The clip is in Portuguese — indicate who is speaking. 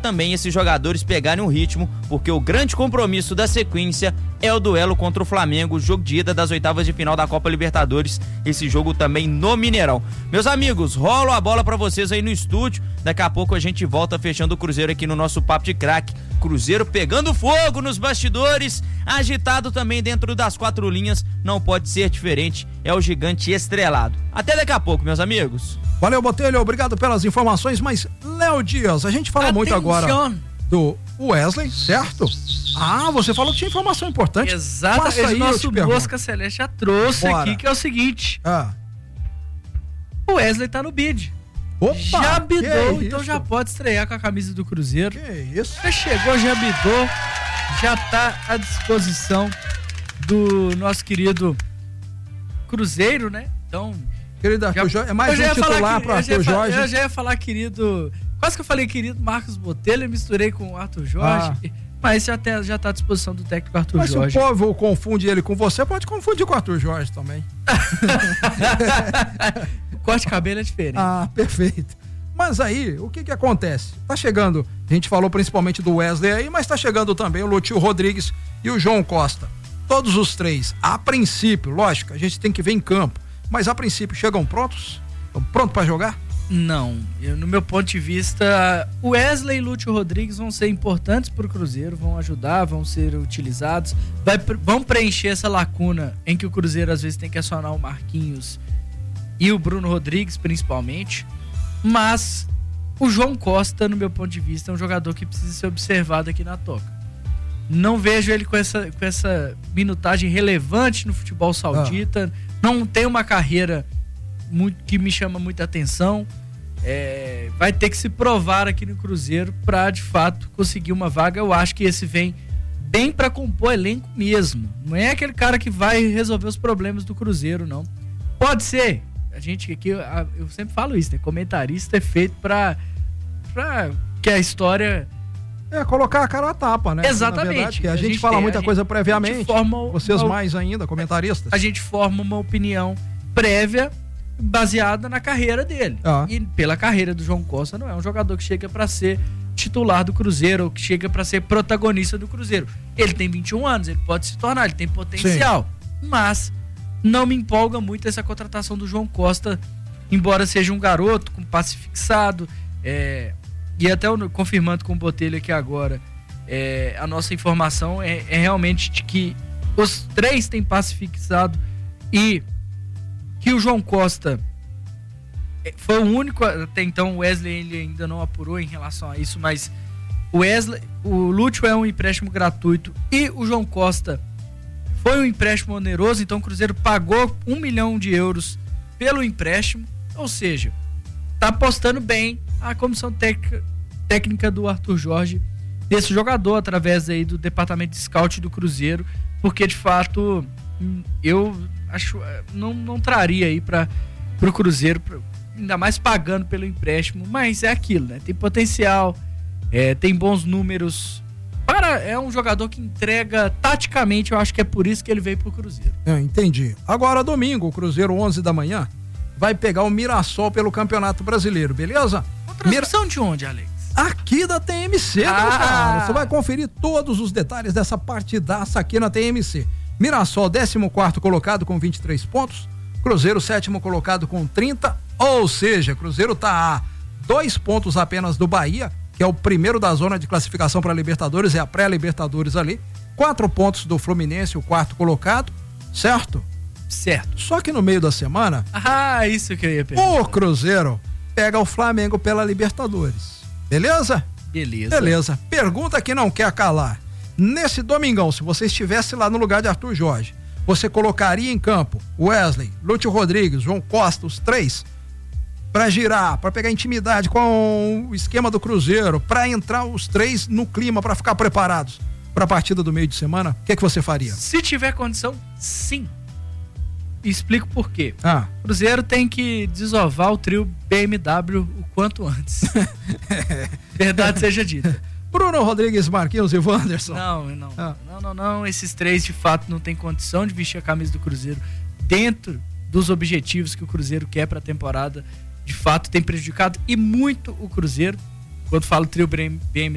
Speaker 1: também esses jogadores pegarem um ritmo, porque o grande compromisso da sequência é o duelo contra o Flamengo, jogo de ida das oitavas de final da Copa Libertadores, esse jogo também no Mineirão. Meus amigos, rolo a bola pra vocês aí no estúdio, daqui a pouco a gente volta fechando o Cruzeiro aqui no nosso Papo de Craque. Cruzeiro pegando fogo nos bastidores, agitado também dentro das quatro linhas, não pode ser diferente, é o gigante estrelado. Até daqui a pouco, meus amigos.
Speaker 2: Valeu, Botelho, obrigado pelas informações, mas Léo Dias, a gente fala muito agora do Wesley, certo? Ah, você falou que tinha informação importante.
Speaker 3: Exatamente, o nosso Mosca Celeste já trouxe aqui, que é o seguinte. O Wesley tá no bid.
Speaker 2: Opa,
Speaker 3: já bidou, então já pode estrear com a camisa do Cruzeiro.
Speaker 2: Que isso?
Speaker 3: Já chegou, já bidou, já tá à disposição do nosso querido Cruzeiro, né? Então...
Speaker 2: Querido Arthur Jorge, é mais um titular pro Arthur Jorge.
Speaker 3: Eu já ia falar querido, quase que eu falei querido Marcos Botelho, eu misturei com o Arthur Jorge, mas já tá à disposição do técnico Arthur Jorge.
Speaker 2: Mas se o povo confunde ele com você, pode confundir com o Arthur Jorge também.
Speaker 3: O corte de cabelo é diferente.
Speaker 2: Ah, perfeito. Mas aí, o que acontece? Tá chegando, a gente falou principalmente do Wesley aí, mas tá chegando também o Lúcio Rodrigues e o João Costa. Todos os três, a princípio, lógico, a gente tem que ver em campo. Mas a princípio chegam prontos? Estão prontos para jogar?
Speaker 3: Não, no meu ponto de vista, o Wesley e Lúcio Rodrigues vão ser importantes para o Cruzeiro, vão ajudar, vão ser utilizados, vão preencher essa lacuna em que o Cruzeiro às vezes tem que acionar o Marquinhos e o Bruno Rodrigues principalmente, mas o João Costa, no meu ponto de vista, é um jogador que precisa ser observado aqui na Toca. Não vejo ele com essa minutagem relevante no futebol saudita, não tem uma carreira que me chama muita atenção, vai ter que se provar aqui no Cruzeiro para de fato conseguir uma vaga. Eu acho que esse vem bem para compor elenco mesmo, não é aquele cara que vai resolver os problemas do Cruzeiro, não. Pode ser, a gente aqui, eu sempre falo isso, né? Comentarista é feito para que a história...
Speaker 2: colocar a cara a tapa, né?
Speaker 3: Exatamente.
Speaker 2: Verdade, que a gente fala muita coisa previamente, vocês mais ainda, comentaristas.
Speaker 3: A gente forma uma opinião prévia baseada na carreira dele. E pela carreira do João Costa, não é um jogador que chega para ser titular do Cruzeiro ou que chega para ser protagonista do Cruzeiro. Ele tem 21 anos, ele pode se tornar, ele tem potencial. Sim. Mas não me empolga muito essa contratação do João Costa, embora seja um garoto com passe fixado, e até confirmando com o Botelho aqui agora, a nossa informação é realmente de que os três têm passe fixado e que o João Costa foi o único, até então o Wesley ele ainda não apurou em relação a isso, mas o Lúcio é um empréstimo gratuito e o João Costa foi um empréstimo oneroso, então o Cruzeiro pagou 1 milhão de euros pelo empréstimo, ou seja, tá apostando bem a comissão técnica do Arthur Jorge desse jogador, através aí do departamento de scout do Cruzeiro, porque de fato eu acho não traria aí para o Cruzeiro, ainda mais pagando pelo empréstimo, mas é aquilo, né? Tem potencial, tem bons números, é um jogador que entrega taticamente, eu acho que é por isso que ele veio pro Cruzeiro.
Speaker 2: Entendi. Agora domingo, o Cruzeiro 11 da manhã vai pegar o Mirassol pelo Campeonato Brasileiro, beleza?
Speaker 3: Transmissão de onde, Alex?
Speaker 2: Aqui da TMC, cara. Você vai conferir todos os detalhes dessa partidaça aqui na TMC. Mirassol, 14º colocado com 23 pontos. Cruzeiro, 7º colocado com 30. Ou seja, Cruzeiro tá a 2 pontos apenas do Bahia, que é o primeiro da zona de classificação para Libertadores, é a pré-Libertadores ali. 4 pontos do Fluminense, o 4º colocado, certo?
Speaker 3: Certo.
Speaker 2: Só que no meio da semana...
Speaker 3: isso que eu ia perguntar.
Speaker 2: O Cruzeiro pega o Flamengo pela Libertadores. Beleza? Beleza. Pergunta que não quer calar. Nesse domingão, se você estivesse lá no lugar de Arthur Jorge, você colocaria em campo Wesley, Lúcio Rodrigues, João Costa, os três, para girar, para pegar intimidade com o esquema do Cruzeiro, para entrar os três no clima, para ficar preparados para a partida do meio de semana? O que você faria?
Speaker 3: Se tiver condição, sim. Explico por quê. O Cruzeiro tem que desovar o trio BMW o quanto antes. Verdade seja dita.
Speaker 2: Bruno Rodrigues, Marquinhos e Wanderson.
Speaker 3: Não. Esses três, de fato, não tem condição de vestir a camisa do Cruzeiro dentro dos objetivos que o Cruzeiro quer para a temporada. De fato, tem prejudicado e muito o Cruzeiro. Quando falo trio BMW,